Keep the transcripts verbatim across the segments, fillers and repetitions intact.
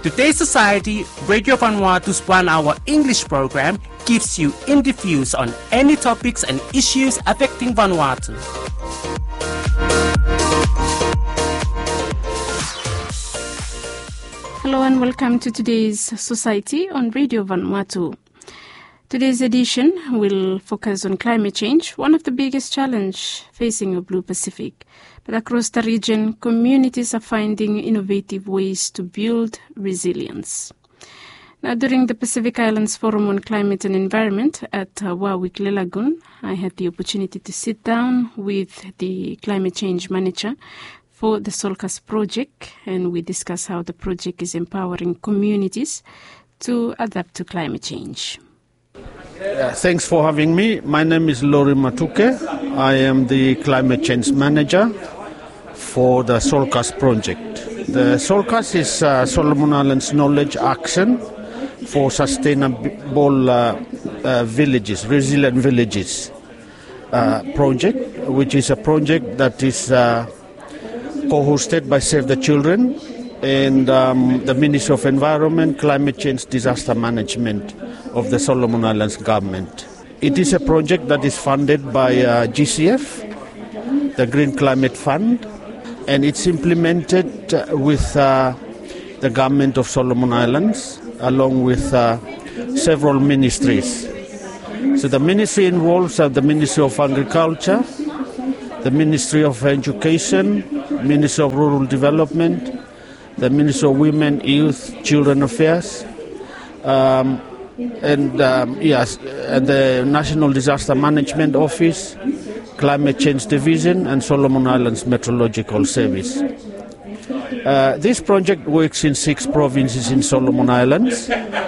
Today's Society, Radio Vanuatu's one-hour English program gives you in-depth views on any topics and issues affecting Vanuatu. Hello and welcome to today's Society on Radio Vanuatu. Today's edition will focus on climate change, one of the biggest challenges facing the Blue Pacific. But across the region, communities are finding innovative ways to build resilience. Now, during the Pacific Islands Forum on Climate and Environment at uh, Warwick Lagoon, I had the opportunity to sit down with the climate change manager for the Solcas project, and we discuss how the project is empowering communities to adapt to climate change. Uh, thanks for having me. My name is Lori Matuke. I am the climate change manager for the Solcas project. The Solcas is uh, Solomon Islands Knowledge Action for Sustainable uh, uh, Villages, Resilient Villages uh, project, which is a project that is uh, co-hosted by Save the Children and um, the Ministry of Environment, Climate Change, Disaster Management of the Solomon Islands government. It is a project that is funded by uh, G C F, the Green Climate Fund, and it's implemented uh, with uh, the government of Solomon Islands along with uh, several ministries. So the ministry involves uh, the Ministry of Agriculture, the Ministry of Education, Ministry of Rural Development, the Ministry of Women, Youth, Children Affairs, um, and um, yes, and the National Disaster Management Office, Climate Change Division, and Solomon Islands Meteorological Service. Uh, this project works in six provinces in Solomon Islands,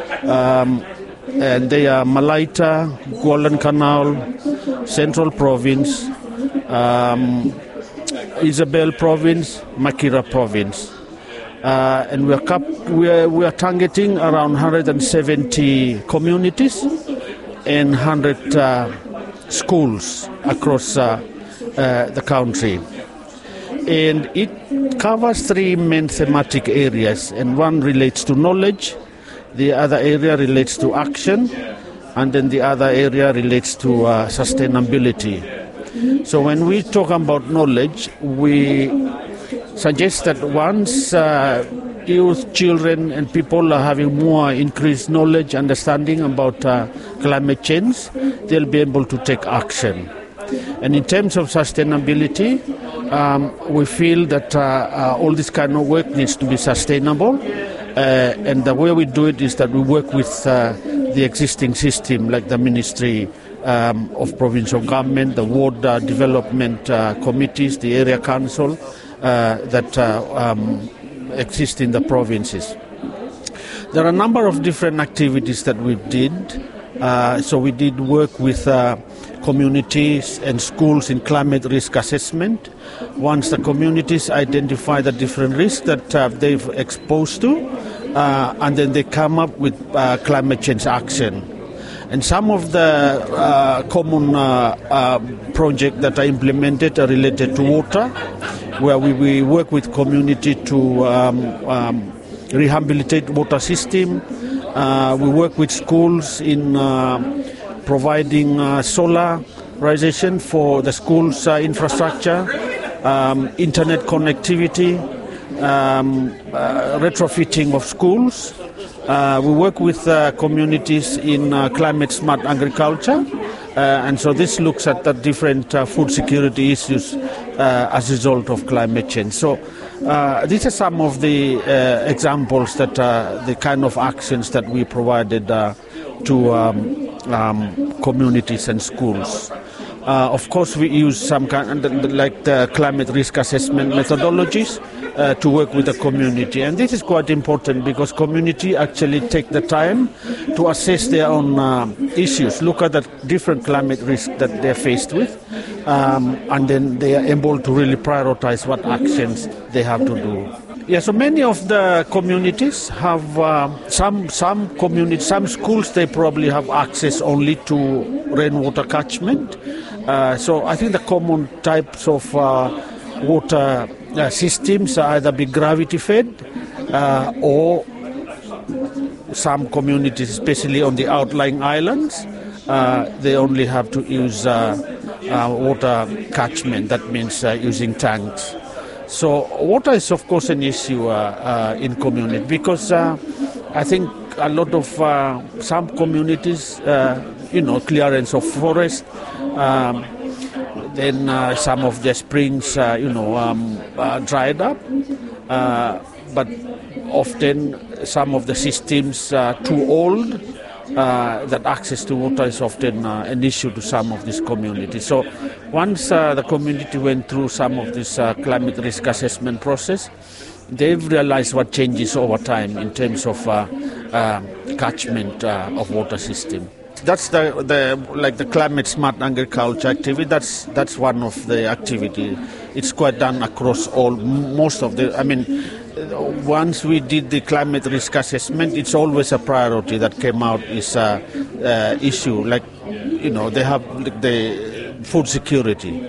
um, and they are Malaita, Guadalcanal, Central Province, um, Isabel Province, Makira Province. Uh, and we are, cap- we, are, we are targeting around one hundred seventy communities and one hundred uh, schools across uh, uh, the country. And it covers three main thematic areas, and one relates to knowledge, the other area relates to action, and then the other area relates to uh, sustainability. So when we talk about knowledge, we suggest that once uh, youth, children and people are having more increased knowledge, understanding about uh, climate change, they'll be able to take action. And in terms of sustainability, um, we feel that uh, uh, all this kind of work needs to be sustainable. Uh, and the way we do it is that we work with uh, the existing system, like the Ministry um, of Provincial Government, the Ward uh, Development uh, Committees, the Area Council, Uh, that uh, um, exist in the provinces. There are a number of different activities that we did. Uh, so we did work with uh, communities and schools in climate risk assessment. Once the communities identify the different risks that uh, they've exposed to, uh, and then they come up with uh, climate change action. And some of the uh, common uh, uh, projects that are implemented are related to water, where we, we work with community to um, um, rehabilitate water system. Uh, we work with schools in uh, providing uh, solarization for the schools' uh, infrastructure, um, internet connectivity, um, uh, retrofitting of schools. Uh, we work with uh, communities in uh, climate-smart agriculture, uh, and so this looks at the different uh, food security issues uh, as a result of climate change. So uh, these are some of the uh, examples that uh, the kind of actions that we provided uh, to um, um, communities and schools. Uh, of course, we use some kind of, like the climate risk assessment methodologies uh, to work with the community. And this is quite important because community actually take the time to assess their own uh, issues, look at the different climate risks that they're faced with, um, and then they are able to really prioritize what actions they have to do. Yeah, so many of the communities have uh, some some communities, some schools, they probably have access only to rainwater catchment. Uh, so I think the common types of uh, water uh, systems are either be gravity fed uh, or some communities, especially on the outlying islands, uh, they only have to use uh, uh, water catchment. That means uh, using tanks. So water is, of course, an issue uh, uh, in community because uh, I think a lot of uh, some communities, uh, you know, clearance of forest, um, then uh, some of the springs, uh, you know, um, uh, dried up. Uh, but often some of the systems are too old, uh, that access to water is often uh, an issue to some of these communities. So once uh, the community went through some of this uh, climate risk assessment process, they've realized what changes over time in terms of uh, uh, catchment uh, of water system. That's the, the like the climate smart agriculture activity. That's that's one of the activity. It's quite done across all most of the. I mean, once we did the climate risk assessment, it's always a priority that came out is a uh, issue. Like, you know, they have the food security,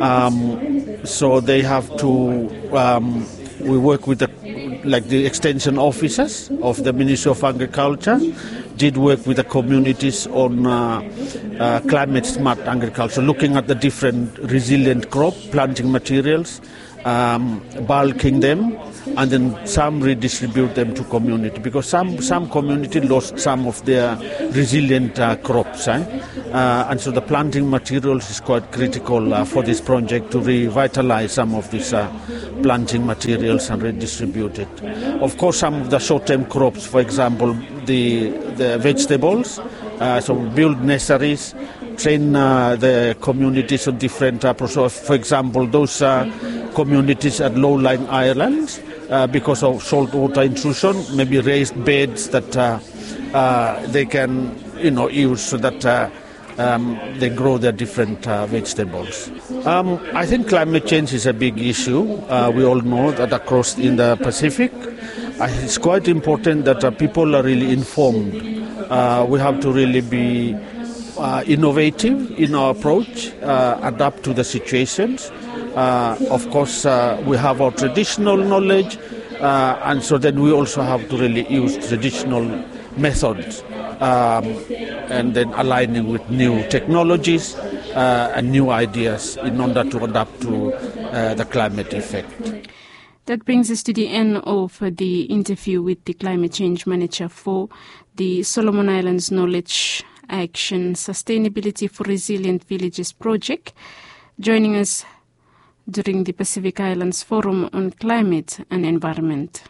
um, so they have to. Um, we work with the like the extension officers of the Ministry of Agriculture. Did work with the communities on uh, uh, climate smart agriculture, looking at the different resilient crop planting materials, um, bulking them, and then some redistribute them to community because some some community lost some of their resilient uh, crops, eh? uh, and so the planting materials is quite critical uh, for this project to revitalize some of these uh, planting materials and redistribute it. Of course, some of the short-term crops, for example, the the vegetables, uh, so build nurseries, train uh, the communities on different uh, processes. For example, those uh, communities at low-lying islands, uh, because of saltwater intrusion, maybe raised beds that uh, uh, they can, you know, use so that uh, um, they grow their different uh, vegetables. Um, I think climate change is a big issue. Uh, we all know that across in the Pacific. Uh, it's quite important that uh, people are really informed. Uh, we have to really be uh, innovative in our approach, uh, adapt to the situations. Uh, of course, uh, we have our traditional knowledge, uh, and so then we also have to really use traditional methods, um, and then aligning with new technologies uh, and new ideas in order to adapt to uh, the climate effect. That brings us to the end of the interview with the climate change manager for the Solomon Islands Knowledge Action Sustainability for Resilient Villages project, joining us during the Pacific Islands Forum on Climate and Environment.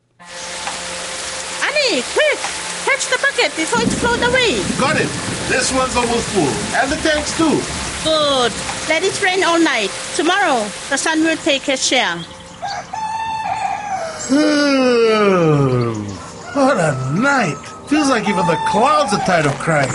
Annie, quick! Catch the bucket before it floats away. Got it. This one's almost full. And the tanks too. Good. Let it rain all night. Tomorrow, the sun will take its share. What a night. Feels like even the clouds are tired of crying.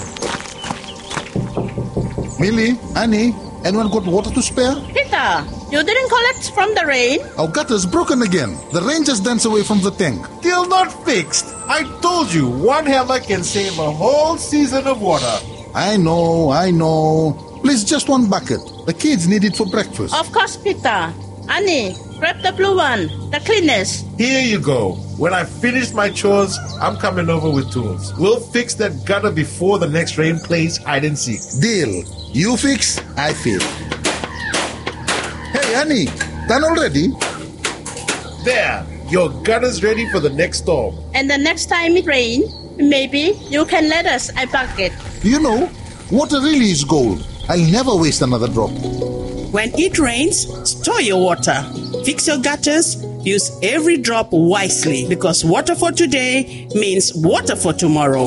Millie, Annie, anyone got water to spare? Peter, you didn't collect from the rain? Our gutter's broken again. The rain just danced away from the tank. Still not fixed. I told you, one hammer can save a whole season of water. I know, I know. Please, just one bucket. The kids need it for breakfast. Of course, Peter. Annie, grab the blue one, the cleanest. Here you go. When I finish my chores, I'm coming over with tools. We'll fix that gutter before the next rain plays hide and seek. Deal. You fix, I fill. Hey, Annie, done already? There, your gutter's ready for the next storm. And the next time it rains, maybe you can let us a bucket. You know, water really is gold. I'll never waste another drop. When it rains, store your water. Fix your gutters. Use every drop wisely because water for today means water for tomorrow.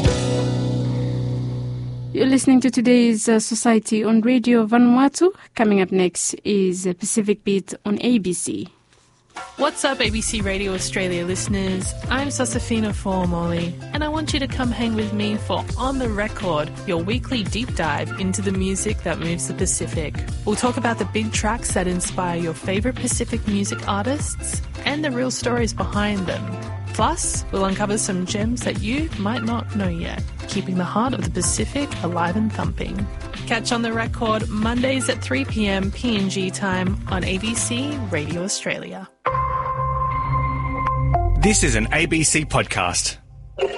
You're listening to today's uh, Society on Radio Vanuatu. Coming up next is uh, Pacific Beat on A B C. What's up, A B C Radio Australia listeners? I'm Sosafina Formoli, and I want you to come hang with me for On The Record, your weekly deep dive into the music that moves the Pacific. We'll talk about the big tracks that inspire your favourite Pacific music artists and the real stories behind them. Plus, we'll uncover some gems that you might not know yet, keeping the heart of the Pacific alive and thumping. Catch On The Record Mondays at three p.m. P N G time on A B C Radio Australia. This is an A B C podcast.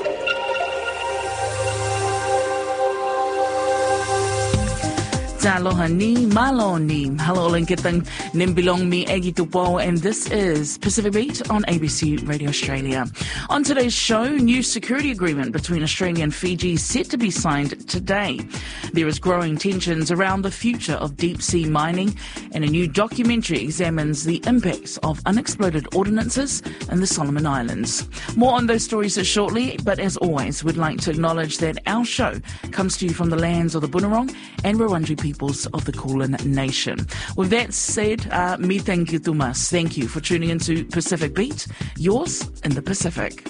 Aloha ni, malo ni. Hello, Linkitang, Nimbilong mi Egi Tupo, and this is Pacific Beat on A B C Radio Australia. On today's show, new security agreement between Australia and Fiji set to be signed today. There is growing tensions around the future of deep-sea mining, and a new documentary examines the impacts of unexploded ordnances in the Solomon Islands. More on those stories shortly, but as always, we'd like to acknowledge that our show comes to you from the lands of the Bunurong and Wurundjeri peoples of the Kulin Nation. With that said, uh, mi thank you tumas. Thank you for tuning into Pacific Beat, yours in the Pacific.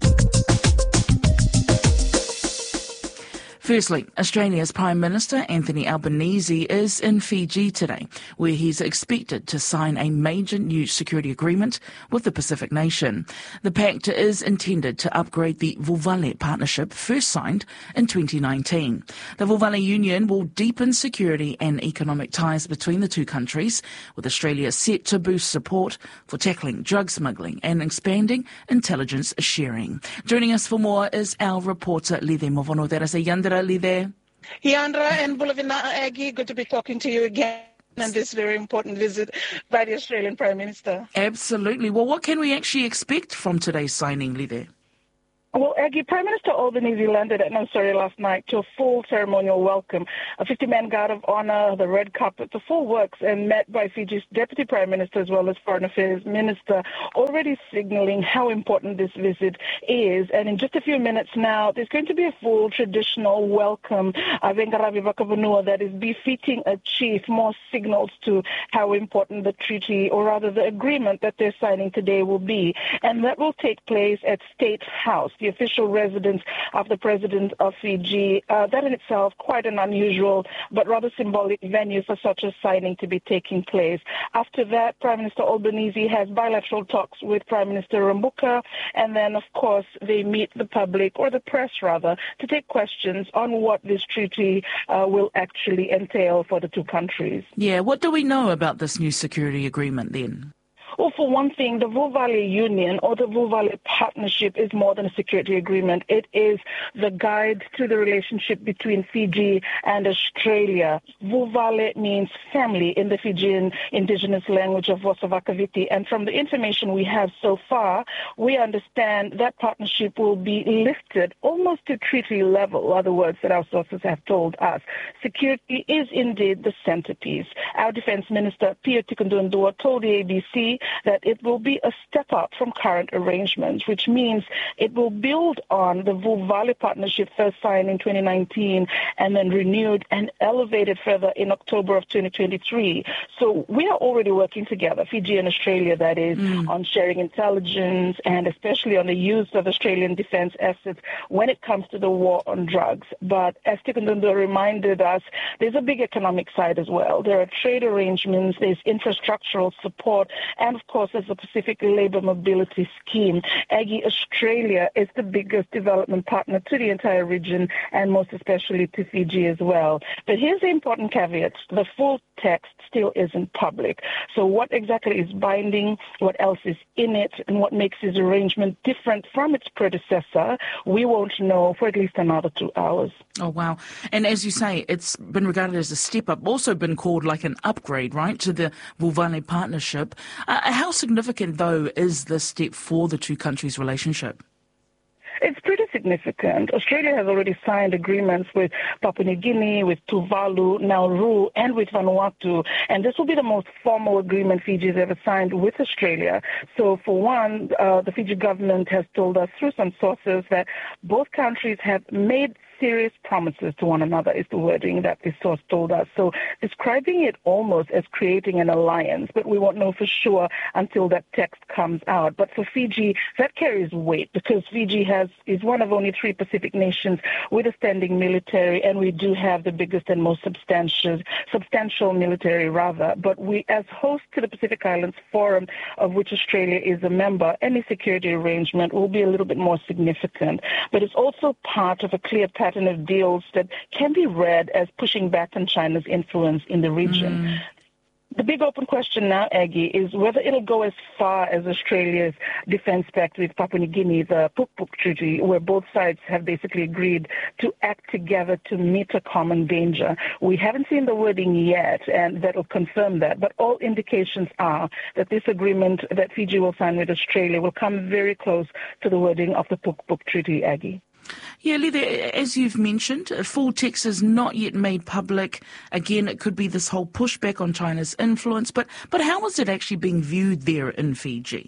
Firstly, Australia's Prime Minister Anthony Albanese is in Fiji today, where he's expected to sign a major new security agreement with the Pacific nation. The pact is intended to upgrade the Vulvale Partnership, first signed in twenty nineteen. The Vulvale Union will deepen security and economic ties between the two countries, with Australia set to boost support for tackling drug smuggling and expanding intelligence sharing. Joining us for more is our reporter Lide Movono. There is a Yandere there. Yandra and Bulavina Aggie, good to be talking to you again on this very important visit by the Australian Prime Minister. Absolutely. Well, what can we actually expect from today's signing, Lide? Well, Aggie, Prime Minister Albanese landed at Nansori last night to a full ceremonial welcome, a fifty-man guard of honour, the red carpet, the full works, and met by Fiji's Deputy Prime Minister as well as Foreign Affairs Minister, already signalling how important this visit is. And in just a few minutes now, there's going to be a full traditional welcome, uh, Vengaravi Vakavanua, that is befitting a chief, more signals to how important the treaty, or rather the agreement that they're signing today will be. And that will take place at State House, the official residence of the President of Fiji. Uh, that in itself quite an unusual but rather symbolic venue for such a signing to be taking place. After that, Prime Minister Albanese has bilateral talks with Prime Minister Rambuka, and then, of course, they meet the public, or the press rather, to take questions on what this treaty uh, will actually entail for the two countries. Yeah, what do we know about this new security agreement then? Well, for one thing, the Vulvale Union or the Vulvale Partnership is more than a security agreement. It is the guide to the relationship between Fiji and Australia. Vulvale means family in the Fijian indigenous language of Vosavakaviti. And from the information we have so far, we understand that partnership will be lifted almost to treaty level, are the words that our sources have told us. Security is indeed the centerpiece. Our Defense Minister, Pio Tikundundua, told the A B C that it will be a step up from current arrangements, which means it will build on the Vulvale Partnership first signed in twenty nineteen and then renewed and elevated further in October of twenty twenty-three. So we are already working together, Fiji and Australia, that is, mm. on sharing intelligence and especially on the use of Australian defense assets when it comes to the war on drugs. But as Tikundundua reminded us, there's a big economic side as well. There are trade arrangements, there's infrastructural support, and of course, there's the Pacific Labour Mobility Scheme. Aggie, Australia is the biggest development partner to the entire region and most especially to Fiji as well. But here's the important caveat. The full text still isn't public. So what exactly is binding, what else is in it, and what makes this arrangement different from its predecessor, we won't know for at least another two hours. Oh, wow. And as you say, it's been regarded as a step up, also been called like an upgrade, right, to the Vulvale Partnership. Uh, how significant, though, is this step for the two countries' relationship? It's pretty significant. Australia has already signed agreements with Papua New Guinea, with Tuvalu, Nauru, and with Vanuatu. And this will be the most formal agreement Fiji has ever signed with Australia. So, for one, uh, the Fiji government has told us through some sources that both countries have made serious promises to one another is the wording that this source told us. So describing it almost as creating an alliance, but we won't know for sure until that text comes out. But for Fiji, that carries weight because Fiji has is one of only three Pacific nations with a standing military, and we do have the biggest and most substantial, substantial military, rather. But we, as host to the Pacific Islands Forum, of which Australia is a member, any security arrangement will be a little bit more significant. But it's also part of a clear pattern of deals that can be read as pushing back on China's influence in the region. Mm. The big open question now, Aggie, is whether it'll go as far as Australia's defence pact with Papua New Guinea, the Puk-Puk Treaty, where both sides have basically agreed to act together to meet a common danger. We haven't seen the wording yet, and that'll confirm that. But all indications are that this agreement that Fiji will sign with Australia will come very close to the wording of the Puk-Puk Treaty, Aggie. Yeah, Leather, as you've mentioned, full text is not yet made public. Again, it could be this whole pushback on China's influence, but, but how is it actually being viewed there in Fiji?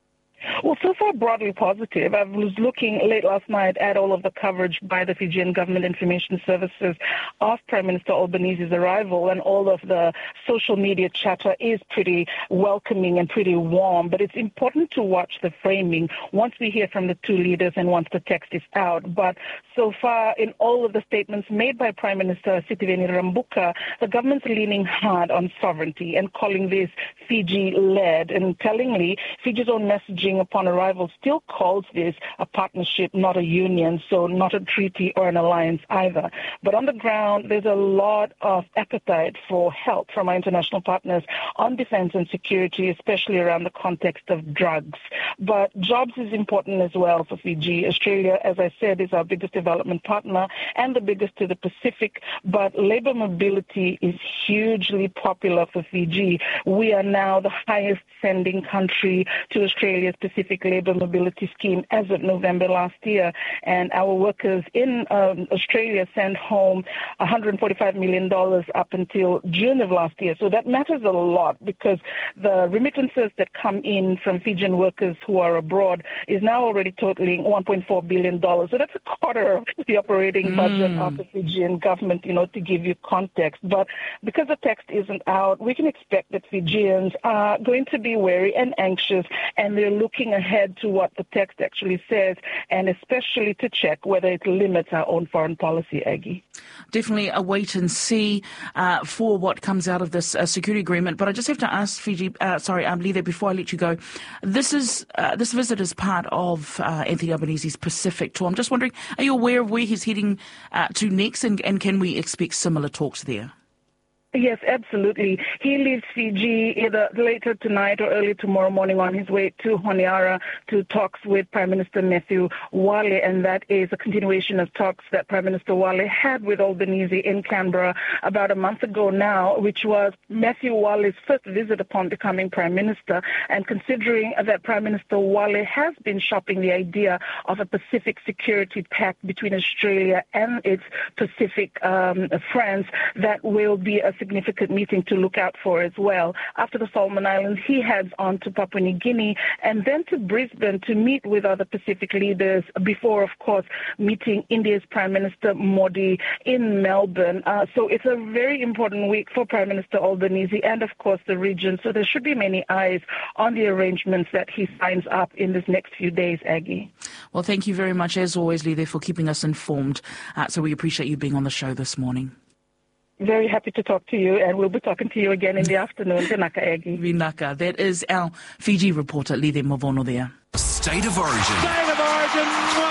Well, so far broadly positive. I was looking late last night at all of the coverage by the Fijian Government Information Services of Prime Minister Albanese's arrival, and all of the social media chatter is pretty welcoming and pretty warm. But it's important to watch the framing once we hear from the two leaders and once the text is out. But so far, in all of the statements made by Prime Minister Sitiveni Rabuka, the government's leaning hard on sovereignty and calling this Fiji-led. And tellingly, Fiji's own messaging upon arrival still calls this a partnership, not a union, so not a treaty or an alliance either. But on the ground, there's a lot of appetite for help from our international partners on defense and security, especially around the context of drugs. But jobs is important as well for Fiji. Australia, as I said, is our biggest development partner and the biggest to the Pacific, but labor mobility is hugely popular for Fiji. We are now the highest sending country to Australia's Pacific Labour Mobility Scheme as of November last year, and our workers in um, Australia sent home one hundred forty-five million dollars up until June of last year. So that matters a lot, because the remittances that come in from Fijian workers who are abroad is now already totaling one point four billion dollars. So that's a quarter of the operating mm. budget of the Fijian government, you know, to give you context. But because the text isn't out, we can expect that Fijians are going to be wary and anxious, and they're looking ahead to what the text actually says, and especially to check whether it limits our own foreign policy, Aggie. Definitely a wait and see uh, for what comes out of this uh, security agreement. But I just have to ask Fiji, uh, sorry, um, Leather, before I let you go, this is uh, this visit is part of uh, Anthony Albanese's Pacific tour. I'm just wondering, are you aware of where he's heading uh, to next, and, and can we expect similar talks there? Yes, absolutely. He leaves Fiji either later tonight or early tomorrow morning on his way to Honiara to talks with Prime Minister Matthew Wale, and that is a continuation of talks that Prime Minister Wale had with Albanese in Canberra about a month ago now, which was Matthew Wale's first visit upon becoming Prime Minister. And considering that Prime Minister Wale has been shopping the idea of a Pacific Security Pact between Australia and its Pacific um, friends, that will be a significant meeting to look out for as well. After the Solomon Islands, he heads on to Papua New Guinea and then to Brisbane to meet with other Pacific leaders before, of course, meeting India's Prime Minister Modi in Melbourne. Uh, so it's a very important week for Prime Minister Albanese and, of course, the region. So there should be many eyes on the arrangements that he signs up in this next few days, Aggie. Well, thank you very much, as always, Leather, for keeping us informed. Uh, so we appreciate you being on the show this morning. Very happy to talk to you, and we'll be talking to you again in the afternoon. Vinaka, Aggie. Vinaka. That is our Fiji reporter, Leather Mavono there. State of Origin. State of Origin.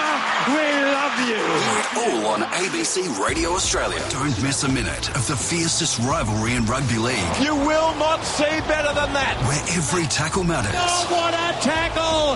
We love you. All on A B C Radio Australia. Don't miss a minute of the fiercest rivalry in rugby league. You will not see better than that. Where every tackle matters. Oh, what a tackle.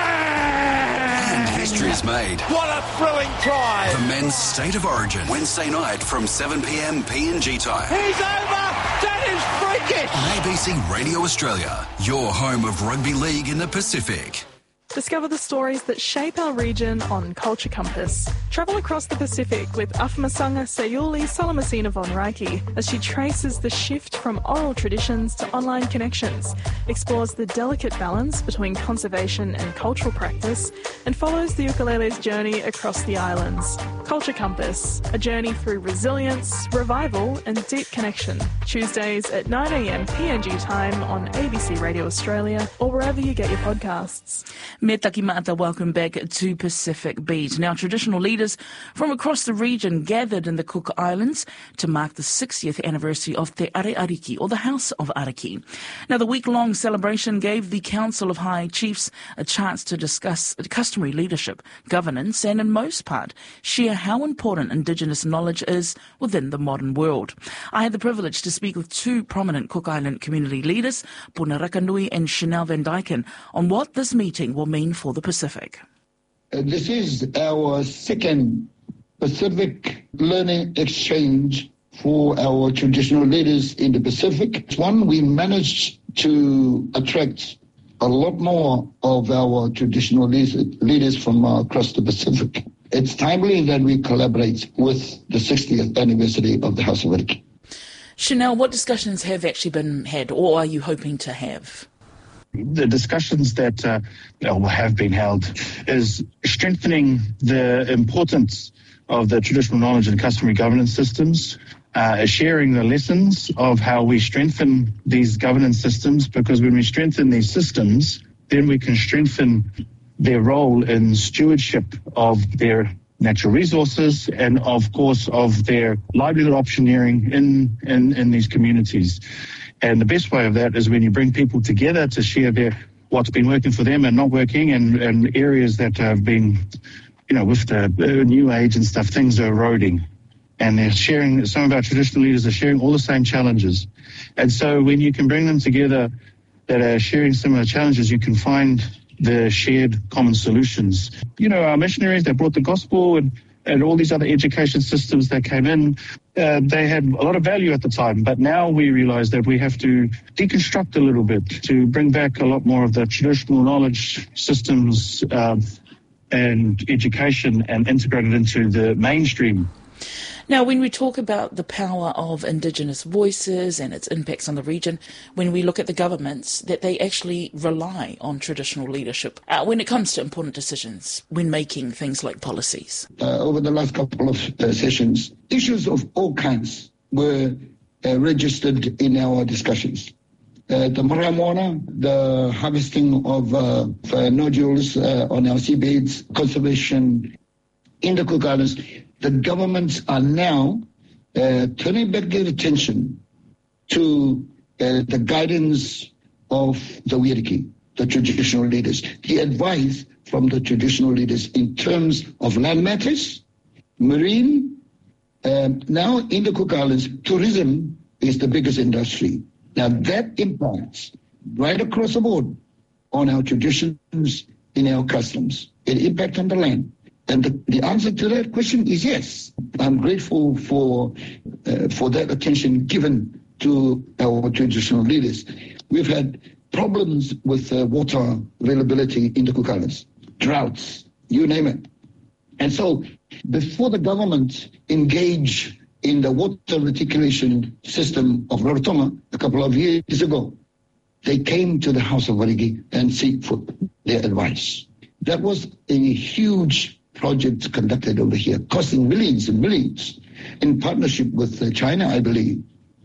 Bang! And history is made. What a thrilling try. The men's State of Origin. Wednesday night from seven p.m. P N G time. He's over. That is freakish. On A B C Radio Australia. Your home of rugby league in the Pacific. Discover the stories that shape our region on Culture Compass. Travel across the Pacific with Afamasanga Sayuli Salamasina von Reiki as she traces the shift from oral traditions to online connections, explores the delicate balance between conservation and cultural practice, and follows the ukulele's journey across the islands. Culture Compass, a journey through resilience, revival and deep connection. Tuesdays at nine a.m. P N G time on A B C Radio Australia or wherever you get your podcasts. Me taki maata, welcome back to Pacific Beat. Now, traditional leaders from across the region gathered in the Cook Islands to mark the sixtieth anniversary of Te Are Ariki, or the House of Ariki. Now, the week-long celebration gave the Council of High Chiefs a chance to discuss custom customary leadership, governance, and in most part, share how important Indigenous knowledge is within the modern world. I had the privilege to speak with two prominent Cook Island community leaders, Puna Rakanui and Chanel Van Dyken, on what this meeting will mean for the Pacific. Uh, this is our second Pacific learning exchange for our traditional leaders in the Pacific. One, we managed to attract a lot more of our traditional leaders from across the Pacific. It's timely that we collaborate with the sixtieth anniversary of the House of Wairakei. Chanel, what discussions have actually been had, or are you hoping to have? The discussions that uh, have been held is strengthening the importance of the traditional knowledge and customary governance systems, uh, sharing the lessons of how we strengthen these governance systems, because when we strengthen these systems, then we can strengthen their role in stewardship of their natural resources and, of course, of their livelihood optioneering in, in, in these communities. And the best way of that is when you bring people together to share their what's been working for them and not working, and, and areas that have been, you know, with the uh, new age and stuff, things are eroding. And they're sharing, some of our traditional leaders are sharing all the same challenges. And so when you can bring them together that are sharing similar challenges, you can find the shared common solutions. You know, our missionaries that brought the gospel and, and all these other education systems that came in, uh, they had a lot of value at the time. But now we realize that we have to deconstruct a little bit to bring back a lot more of the traditional knowledge systems um, and education and integrate it into the mainstream. Now, when we talk about the power of Indigenous voices and its impacts on the region, when we look at the governments, that they actually rely on traditional leadership uh, when it comes to important decisions, when making things like policies. Uh, over the last couple of uh, sessions, issues of all kinds were uh, registered in our discussions. Uh, the Maramoana, the harvesting of uh, uh, nodules uh, on our seabeds, conservation in the Cook Islands. The governments are now uh, turning back their attention to uh, the guidance of the Wairakei, the traditional leaders, the advice from the traditional leaders in terms of land matters, marine. Um, now in the Cook Islands, tourism is the biggest industry. Now that impacts right across the board on our traditions, in our customs. It impacts on the land. And the, the answer to that question is yes. I'm grateful for uh, for that attention given to our traditional leaders. We've had problems with uh, water availability in the Cook Islands, droughts, you name it. And so before the government engaged in the water reticulation system of Rarotonga a couple of years ago, they came to the House of Wairakei and seek for their advice. That was a huge project conducted over here, costing millions and millions, in partnership with uh, China, I believe.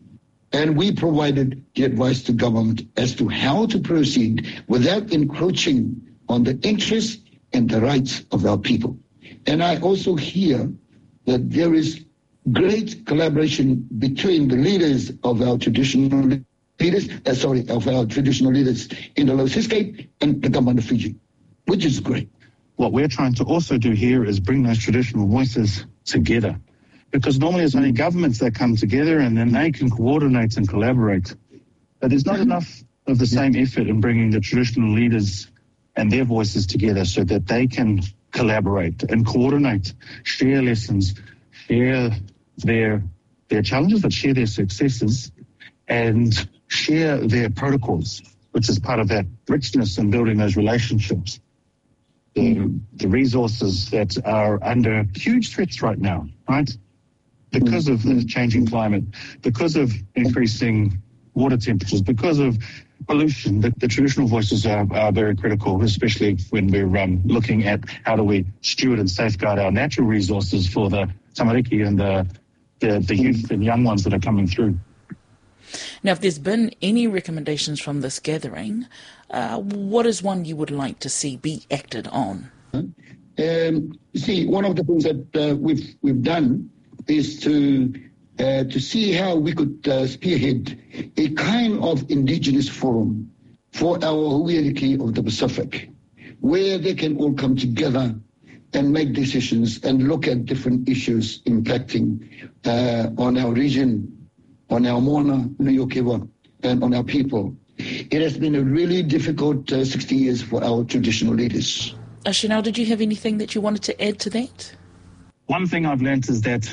And we provided the advice to government as to how to proceed without encroaching on the interests and the rights of our people. And I also hear that there is great collaboration between the leaders of our traditional leaders, uh, sorry, of our traditional leaders in the Lower Seascape and the government of Fiji, which is great. What we're trying to also do here is bring those traditional voices together, because normally it's only governments that come together and then they can coordinate and collaborate. But there's not enough of the same effort in bringing the traditional leaders and their voices together so that they can collaborate and coordinate, share lessons, share their their challenges, but share their successes and share their protocols, which is part of that richness in building those relationships. The, the resources that are under huge threats right now, right? Because of the changing climate, because of increasing water temperatures, because of pollution, the, the traditional voices are, are very critical, especially when we're um, looking at how do we steward and safeguard our natural resources for the tamariki and the, the, the youth and young ones that are coming through. Now, if there's been any recommendations from this gathering, uh, what is one you would like to see be acted on? Um, see, one of the things that uh, we've we've done is to uh, to see how we could uh, spearhead a kind of indigenous forum for our Wairakei of the Pacific, where they can all come together and make decisions and look at different issues impacting uh, on our region, on our Moana, Nuiokewa, and on our people. It has been a really difficult uh, sixty years for our traditional leaders. Uh, Chanel, did you have anything that you wanted to add to that? One thing I've learned is that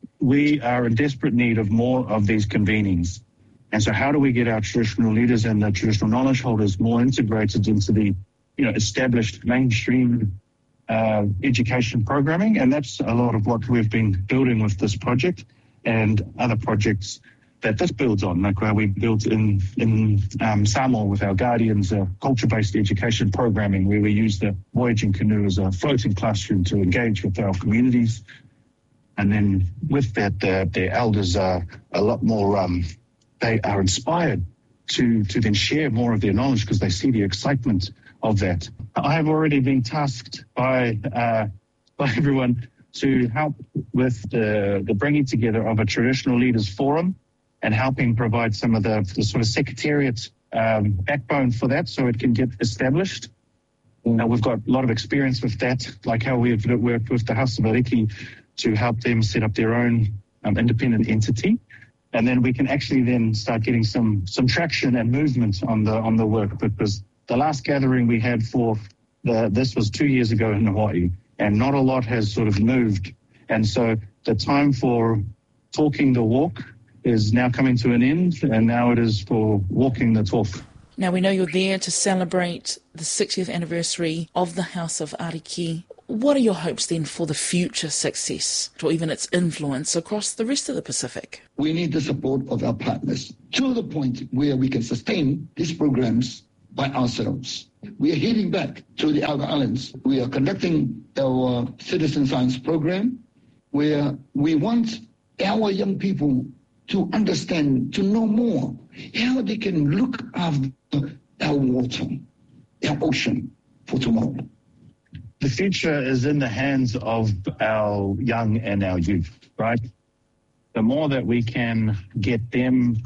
we are in desperate need of more of these convenings. And so how do we get our traditional leaders and the traditional knowledge holders more integrated into the, you know, established mainstream uh, education programming? And that's a lot of what we've been building with this project and other projects that this builds on, like where we built in, in um, Samoa with our Guardians, uh, culture-based education programming, where we use the Voyaging Canoe as a floating classroom to engage with our communities. And then with that, the, the elders are a lot more, um, they are inspired to, to then share more of their knowledge because they see the excitement of that. I have already been tasked by, uh, by everyone to help with the, the bringing together of a traditional leaders forum and helping provide some of the, the sort of secretariat um, backbone for that so it can get established. Now, we've got a lot of experience with that, like how we've worked with the House of Ariki to help them set up their own um, independent entity. And then we can actually then start getting some some traction and movement on the on the work, because the last gathering we had for the this was two years ago in Hawaii, and not a lot has sort of moved. And so the time for talking the walk is now coming to an end, and now it is for walking the talk. Now, we know you're there to celebrate the sixtieth anniversary of the House of Ariki. What are your hopes then for the future success or even its influence across the rest of the Pacific? We need the support of our partners to the point where we can sustain these programs by ourselves. We are heading back to the outer islands. We are conducting our citizen science program where we want our young people to understand, to know more, how they can look after our water, our ocean for tomorrow. The future is in the hands of our young and our youth, right? The more that we can get them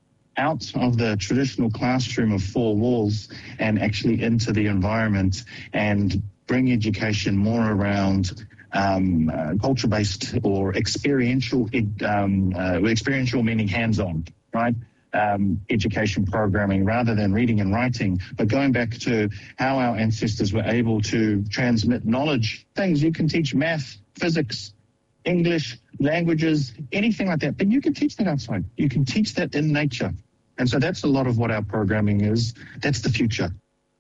out of the traditional classroom of four walls and actually into the environment and bring education more around um, uh, culture-based or experiential, um, uh, experiential meaning hands-on, right? Um, education programming rather than reading and writing, but going back to how our ancestors were able to transmit knowledge, things you can teach math, physics, English, languages, anything like that, but you can teach that outside. You can teach that in nature. And so that's a lot of what our programming is. That's the future.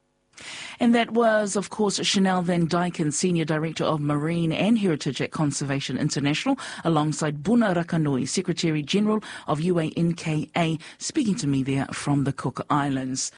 And that was, of course, Chanel Van Dyken, Senior Director of Marine and Heritage at Conservation International, alongside Buna Rakanui, Secretary General of U A N K A, speaking to me there from the Cook Islands.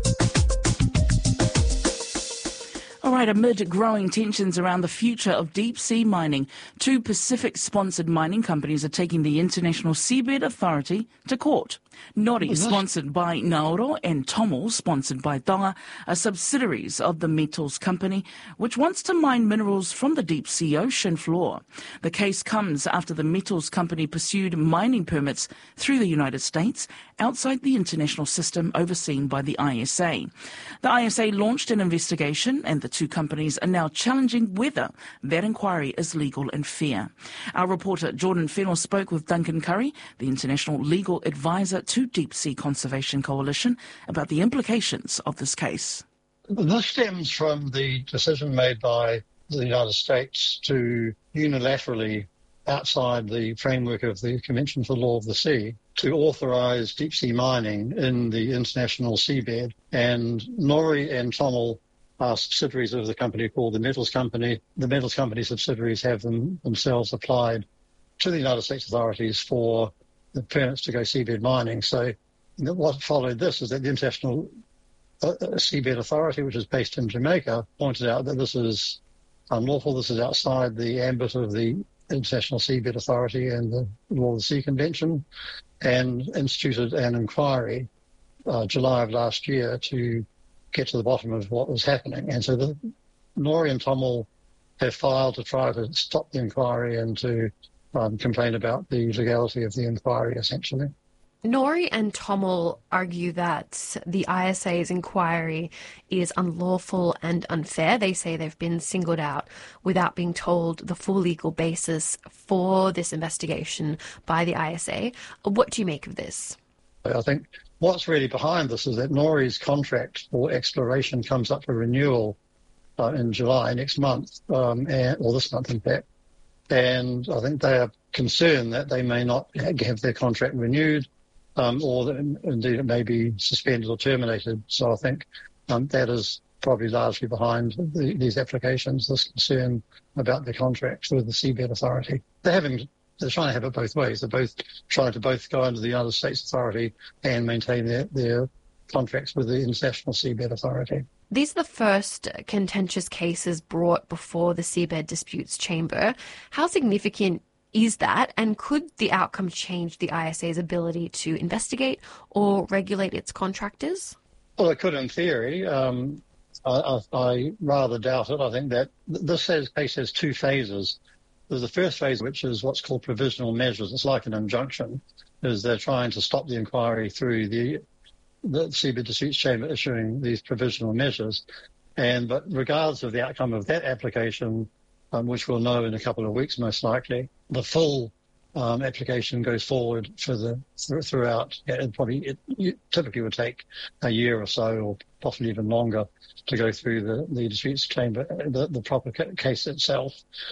All right, amid growing tensions around the future of deep-sea mining, two Pacific-sponsored mining companies are taking the International Seabed Authority to court. Nori, sponsored by Nauru, and Tomol, sponsored by Tonga, are subsidiaries of the Metals Company, which wants to mine minerals from the deep-sea ocean floor. The case comes after the Metals Company pursued mining permits through the United States outside the international system overseen by the I S A. The I S A launched an investigation, and the two companies are now challenging whether that inquiry is legal and fair. Our reporter Jordan Fennell spoke with Duncan Curry, the international legal advisor to Deep Sea Conservation Coalition, about the implications of this case. This stems from the decision made by the United States to unilaterally, outside the framework of the Convention for the Law of the Sea, to authorise deep-sea mining in the international seabed. And Nori and Tomol are subsidiaries of the company called the Metals Company. The Metals Company subsidiaries have them, themselves applied to the United States authorities for the permits to go seabed mining. So what followed this is that the International uh, Seabed Authority, which is based in Jamaica, pointed out that this is unlawful, this is outside the ambit of the International Seabed Authority and the Law of the Sea Convention, and instituted an inquiry uh, July of last year to get to the bottom of what was happening. And so the Nori and Tomol have filed to try to stop the inquiry and to um, complain about the legality of the inquiry, essentially. Nori and Tommel argue that the I S A's inquiry is unlawful and unfair. They say they've been singled out without being told the full legal basis for this investigation by the I S A. What do you make of this? I think what's really behind this is that Nori's contract for exploration comes up for renewal uh, in July next month, um, and, or this month in fact. And I think they are concerned that they may not have their contract renewed. Um, or that indeed it may be suspended or terminated. So I think um, that is probably largely behind the, these applications, this concern about their contracts with the Seabed Authority. They're having, they're trying to have it both ways. They're both trying to both go under the United States Authority and maintain their, their contracts with the International Seabed Authority. These are the first contentious cases brought before the Seabed Disputes Chamber. How significant is that, and could the outcome change the I S A's ability to investigate or regulate its contractors? Well, it could in theory. Um, I, I, I rather doubt it. I think that this has, case has two phases. There's the first phase, which is what's called provisional measures. It's like an injunction, is they're trying to stop the inquiry through the, the Seabed Disputes Chamber issuing these provisional measures. And but regardless of the outcome of that application, Um, which we'll know in a couple of weeks most likely, the full um, application goes forward for the th- throughout. It probably it, it typically would take a year or so, or possibly even longer, to go through the, the disputes chamber, the, the proper ca- case itself.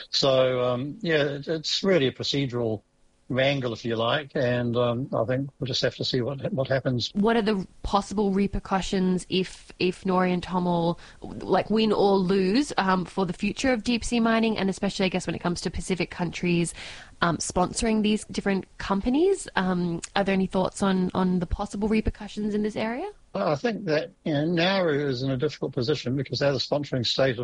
So um, yeah, it, it's really a procedural wrangle, if you like, and um, I think we'll just have to see what what happens. What are the possible repercussions if if Nori and Tommel like win or lose um, for the future of deep sea mining, and especially I guess when it comes to Pacific countries um, sponsoring these different companies? Um, are there any thoughts on on the possible repercussions in this area? Well, I think that you know, Nauru is in a difficult position because they're the sponsoring state of